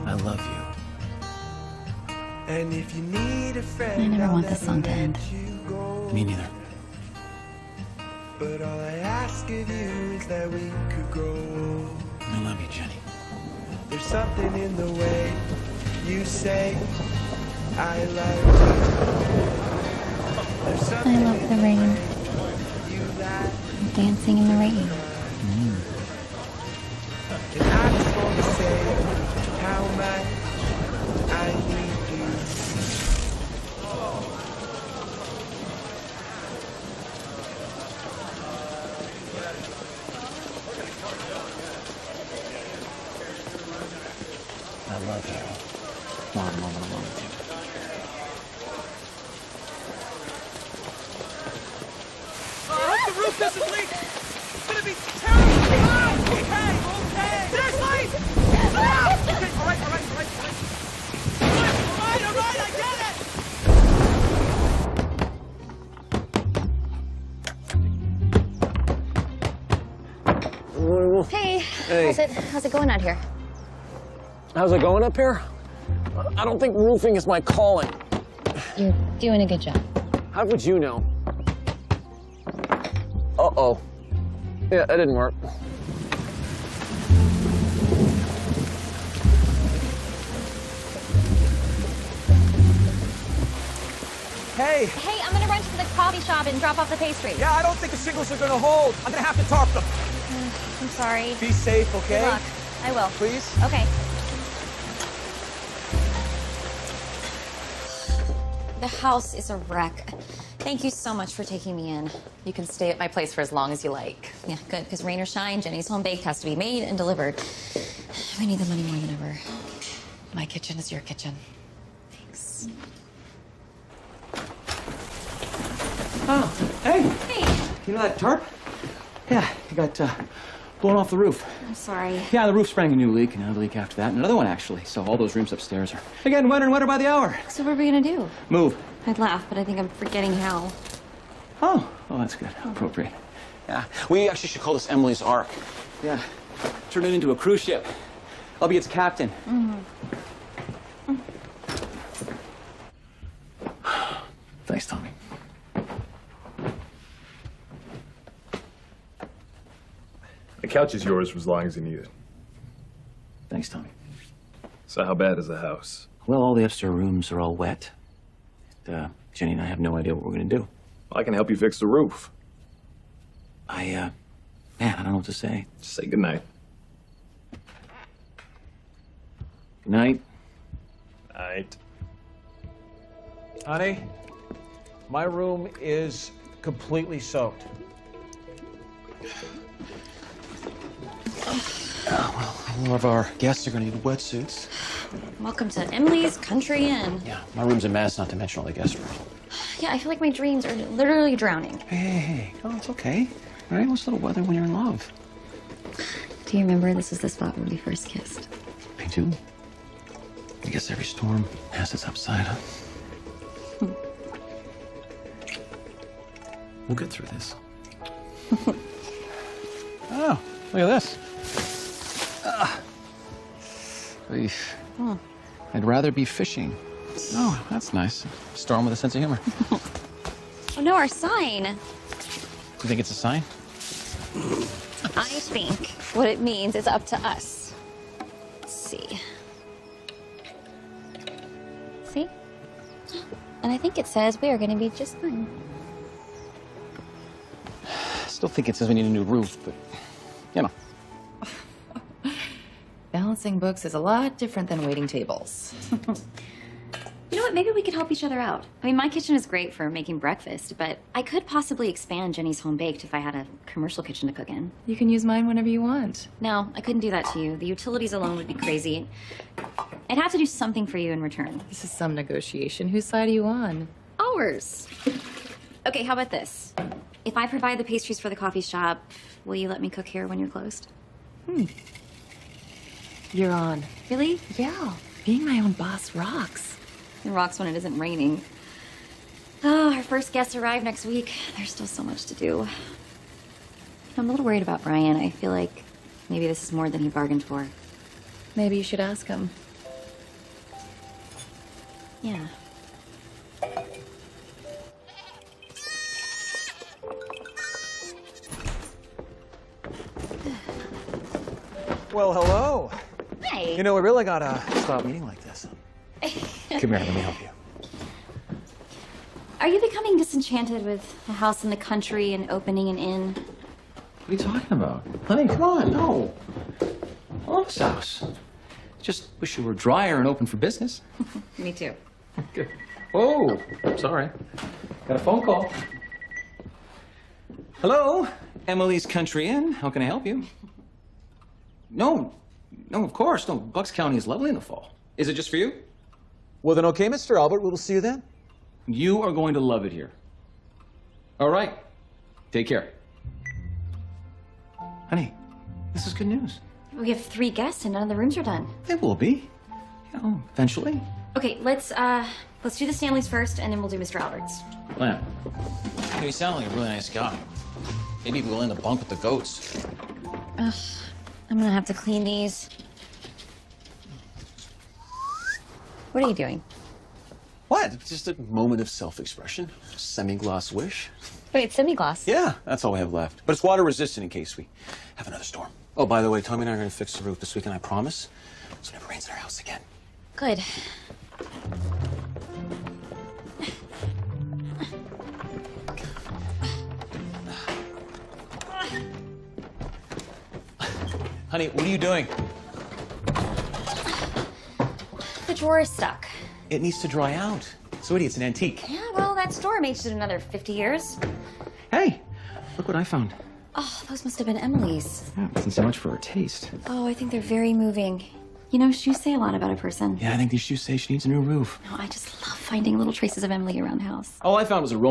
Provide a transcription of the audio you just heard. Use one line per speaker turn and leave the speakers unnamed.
I love you.
And if you need a friend,
I never want this song to end.
Me neither.
But all I ask of you is that we could grow.
I love you, Jenny.
There's something in the way you say I love you. There's something
I love the rain.
you like.
Dancing in the rain.
And I just want to say how much I need you.
I love you. More and more alone with you.
The roof doesn't leak! It's gonna be terrible! Okay! Seriously! Ah! Okay, all right. All right, I get it!
Hey, how's it going out here?
How's it going up here? I don't think roofing is my calling.
You're doing a good job.
How would you know? Uh-oh. Yeah, that didn't work.
Hey!
Hey, I'm gonna run to the coffee shop and drop off the pastry.
Yeah, I don't think the shingles are gonna hold. I'm gonna have to tarp them.
I'm sorry.
Be safe, okay?
Good luck. I will.
Please?
Okay. The house is a wreck. Thank you so much for taking me in.
You can stay at my place for as long as you like.
Yeah, good, because rain or shine, Jenny's home baked has to be made and delivered. We need the money more than ever.
My kitchen is your kitchen.
Thanks.
Oh, hey!
Hey,
You know that tarp? Yeah, it got blown off the roof.
I'm sorry.
Yeah, the roof sprang a new leak, and another leak after that, and another one, actually. So all those rooms upstairs are getting wetter and wetter by the hour.
So what are we gonna do?
Move.
I'd laugh, but I think I'm forgetting how.
Oh, that's good. Appropriate.
Yeah, we actually should call this Emily's Ark.
Yeah, turn it into a cruise ship. I'll be its captain.
Thanks, Tommy.
The couch is yours for as long as you need it.
Thanks, Tommy.
So how bad is the house?
Well, all the upstairs rooms are all wet. Jenny and I have no idea what we're gonna do.
I can help you fix the roof.
Man, I don't know what to say.
Just say goodnight.
Good night.
Night.
Honey, my room is completely soaked.
All of our guests are gonna need wetsuits.
Welcome to Emily's Country Inn.
Yeah, my room's a mess, not to mention all the guest rooms.
Yeah, I feel like my dreams are literally drowning.
Hey. Oh, it's okay. All right, what's a little weather when you're in love?
Do you remember this is the spot where we first kissed?
Me too. I guess every storm has its upside, huh? We'll get through this. Oh, look at this. Eesh. I'd rather be fishing. Oh, that's nice. Storm with a sense of humor.
Oh no, our sign.
Do you think it's a sign?
I think what it means is up to us. Let's see. See? And I think it says we are going to be just fine.
I still think it says we need a new roof, but, you know.
Balancing books is a lot different than waiting tables.
You know what? Maybe we could help each other out. I mean, my kitchen is great for making breakfast, but I could possibly expand Jenny's Home Baked if I had a commercial kitchen to cook in.
You can use mine whenever you want.
No, I couldn't do that to you. The utilities alone would be crazy. I'd have to do something for you in return.
This is some negotiation. Whose side are you on?
Ours. Okay, how about this? If I provide the pastries for the coffee shop, will you let me cook here when you're closed?
You're on.
Really?
Yeah. Being my own boss rocks.
It rocks when it isn't raining. Oh, our first guests arrive next week. There's still so much to do. I'm a little worried about Brian. I feel like maybe this is more than he bargained for.
Maybe you should ask him.
Yeah.
Well, hello.
Hey.
You know, we really gotta stop meeting like this. Come here, let me help you.
Are you becoming disenchanted with a house in the country and opening an inn?
What are you talking about? Honey, come on, no. I love this house. Just wish it were drier and open for business.
Me too.
Good. Oh, sorry. Got a phone call. Hello, Emily's Country Inn. How can I help you? No, of course. No, Bucks County is lovely in the fall. Is it just for you?
Well, then, okay, Mr. Albert, we'll see you then.
You are going to love it here. All right. Take care. Honey, this is good news.
We have 3 guests and none of the rooms are done.
They will be. You know, eventually.
Okay, let's do the Stanleys first and then we'll do Mr. Albert's.
Plan.
You sound like a really nice guy. Maybe we'll in the bunk with the goats.
Ugh, I'm gonna have to clean these. What are you doing?
What? Just a moment of self-expression. Semi-gloss wish.
Wait, semi-gloss?
Yeah, that's all we have left. But it's water resistant in case we have another storm. Oh, by the way, Tommy and I are going to fix the roof this weekend, I promise. So it never rains in our house again.
Good.
Honey, what are you doing?
The drawer is stuck.
It needs to dry out. Sweetie, it's an antique.
Yeah, well, that store may stood another 50 years.
Hey, look what I found.
Oh, those must have been Emily's.
Yeah, wasn't so much for her taste.
Oh, I think they're very moving. You know, shoes say a lot about a person.
Yeah, I think these shoes say she needs a new roof.
No, I just love finding little traces of Emily around the house.
All I found was a